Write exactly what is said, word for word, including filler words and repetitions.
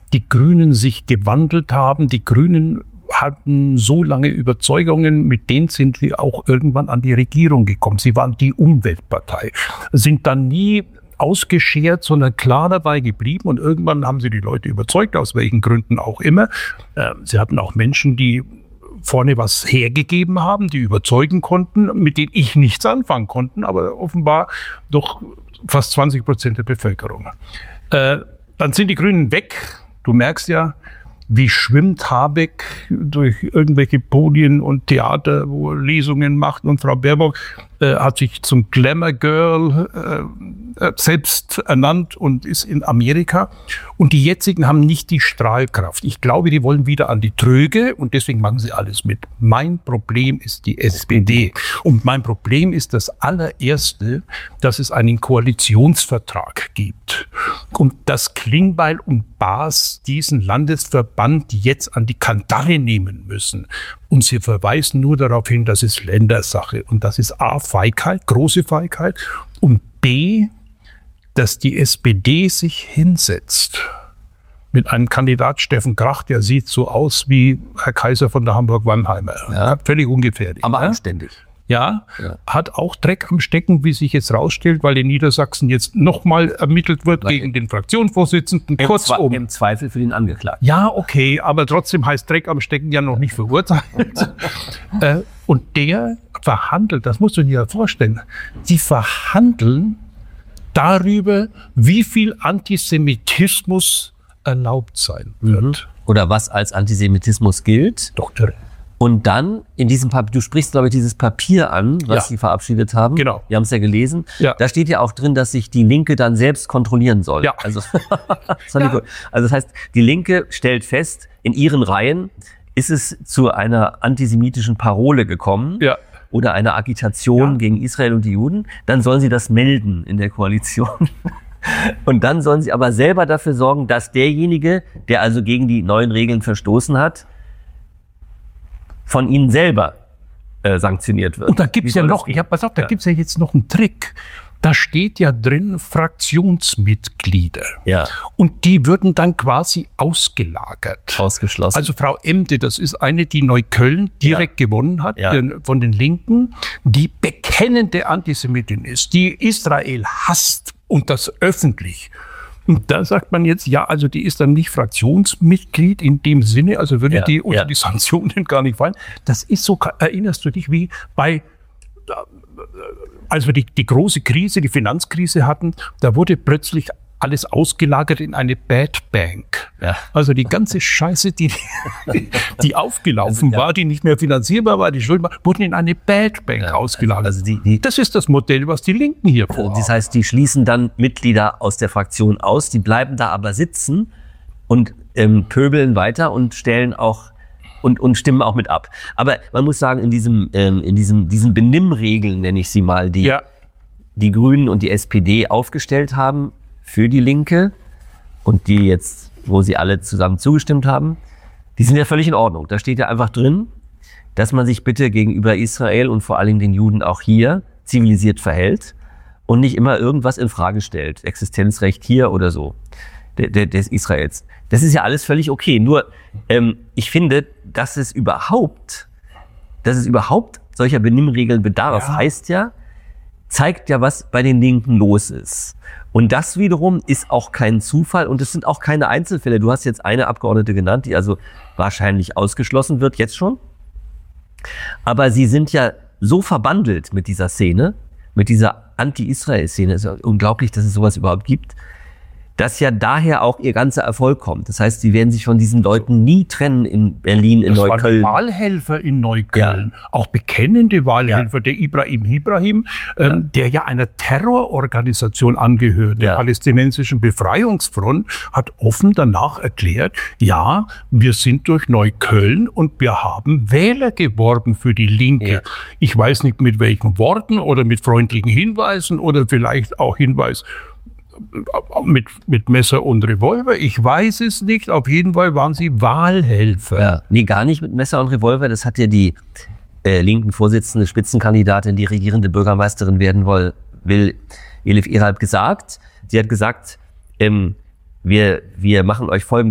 die Grünen sich gewandelt haben. Die Grünen hatten so lange Überzeugungen, mit denen sind sie auch irgendwann an die Regierung gekommen. Sie waren die Umweltpartei, sind dann nie ausgeschert, sondern klar dabei geblieben. Und irgendwann haben sie die Leute überzeugt, aus welchen Gründen auch immer. Sie hatten auch Menschen, die vorne was hergegeben haben, die überzeugen konnten, mit denen ich nichts anfangen konnte, aber offenbar doch fast zwanzig Prozent der Bevölkerung. Äh, dann sind die Grünen weg. Du merkst ja, wie schwimmt Habeck durch irgendwelche Podien und Theater, wo er Lesungen macht. Und Frau Baerbock äh, hat sich zum Glamour Girl äh, selbst ernannt und ist in Amerika. Und die jetzigen haben nicht die Strahlkraft. Ich glaube, die wollen wieder an die Tröge und deswegen machen sie alles mit. Mein Problem ist die S P D. Und mein Problem ist das allererste, dass es einen Koalitionsvertrag gibt. Und dass Klingbeil und Baas diesen Landesverband jetzt an die Kandare nehmen müssen. Und sie verweisen nur darauf hin, das ist Ländersache. Und das ist A, Feigheit, große Feigheit. Und B, dass die S P D sich hinsetzt mit einem Kandidat Steffen Krach, der sieht so aus wie Herr Kaiser von der Hamburg-Wannheimer. Ja. Völlig ungefährlich. Aber ja? anständig. Ja, ja, hat auch Dreck am Stecken, wie sich jetzt rausstellt, weil in Niedersachsen jetzt nochmal ermittelt wird weil gegen den Fraktionsvorsitzenden. Im Kurzum. Im Zweifel für den Angeklagten. Ja, okay, aber trotzdem heißt Dreck am Stecken ja noch nicht verurteilt. äh, und der verhandelt, das musst du dir ja vorstellen, die verhandeln darüber, wie viel Antisemitismus erlaubt sein wird. Mhm. Oder was als Antisemitismus gilt. Doktor. Und dann in diesem Papier, du sprichst, glaube ich, dieses Papier an, was ja. sie verabschiedet haben. Genau. Wir haben es ja gelesen. Ja. Da steht ja auch drin, dass sich die Linke dann selbst kontrollieren soll. Ja. Also, das ja. gut. Also das heißt, die Linke stellt fest, in ihren Reihen ist es zu einer antisemitischen Parole gekommen. Ja. Oder einer Agitation ja. gegen Israel und die Juden. Dann sollen sie das melden in der Koalition. Und dann sollen sie aber selber dafür sorgen, dass derjenige, der also gegen die neuen Regeln verstoßen hat, von ihnen selber äh, sanktioniert wird. Und da gibt's ja noch, ja, pass auf, da ja. gibt's ja jetzt noch einen Trick. Da steht ja drin Fraktionsmitglieder. Ja. Und die würden dann quasi ausgelagert. Ausgeschlossen. Also Frau Emde, das ist eine, die Neukölln direkt ja. gewonnen hat, ja. von den Linken, die bekennende Antisemitin ist, die Israel hasst und das öffentlich. Und da sagt man jetzt, ja, also die ist dann nicht Fraktionsmitglied in dem Sinne, also würde ja, die unter ja. die Sanktionen gar nicht fallen. Das ist so, erinnerst du dich, wie bei, als wir die, die große Krise, die Finanzkrise hatten, da wurde plötzlich alles ausgelagert in eine Bad Bank. Ja. Also die ganze Scheiße, die, die aufgelaufen also, ja. war, die nicht mehr finanzierbar war, die Schulden war, wurden in eine Bad Bank ja. ausgelagert. Also die, die, das ist das Modell, was die Linken hier vorhaben. Das heißt, die schließen dann Mitglieder aus der Fraktion aus, die bleiben da aber sitzen und ähm, pöbeln weiter und stellen auch und, und stimmen auch mit ab. Aber man muss sagen, in diesem, ähm, in diesem, diesen Benimmregeln, nenne ich sie mal, die ja. die Grünen und die S P D aufgestellt haben, für die Linke und die jetzt, wo sie alle zusammen zugestimmt haben, die sind ja völlig in Ordnung. Da steht ja einfach drin, dass man sich bitte gegenüber Israel und vor allem den Juden auch hier zivilisiert verhält und nicht immer irgendwas in Frage stellt. Existenzrecht hier oder so, de, de, des Israels. Das ist ja alles völlig okay. Nur, ähm, ich finde, dass es überhaupt, dass es überhaupt solcher Benimmregeln bedarf, ja. heißt ja, zeigt ja, was bei den Linken los ist. Und das wiederum ist auch kein Zufall und es sind auch keine Einzelfälle. Du hast jetzt eine Abgeordnete genannt, die also wahrscheinlich ausgeschlossen wird, jetzt schon. Aber sie sind ja so verbandelt mit dieser Szene, mit dieser Anti-Israel-Szene. Es ist ja unglaublich, dass es sowas überhaupt gibt. Dass ja daher auch ihr ganzer Erfolg kommt. Das heißt, sie werden sich von diesen Leuten nie trennen in Berlin, in das Neukölln. Waren Wahlhelfer in Neukölln, ja. auch bekennende Wahlhelfer, ja. der Ibrahim Ibrahim, ähm, ja. der ja einer Terrororganisation angehört, der ja. palästinensischen Befreiungsfront, hat offen danach erklärt, ja, wir sind durch Neukölln und wir haben Wähler geworben für die Linke. Ja. Ich weiß nicht mit welchen Worten oder mit freundlichen Hinweisen oder vielleicht auch Hinweis Mit, mit Messer und Revolver, ich weiß es nicht. Auf jeden Fall waren sie Wahlhelfer. Ja, nee, gar nicht mit Messer und Revolver. Das hat ja die äh, linken Vorsitzende, Spitzenkandidatin, die regierende Bürgermeisterin werden will, will Elif Erhalb gesagt. Sie hat gesagt, ähm, wir, wir machen euch folgendes